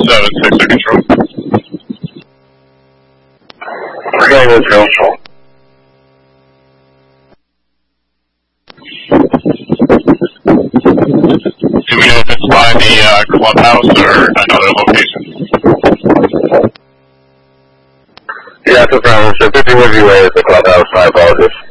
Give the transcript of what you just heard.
7-6 control. Okay, let's go. Do we know if it's by the clubhouse or another location? Yeah, it's a problem. So 50 Woodview Way is the clubhouse. My apologies.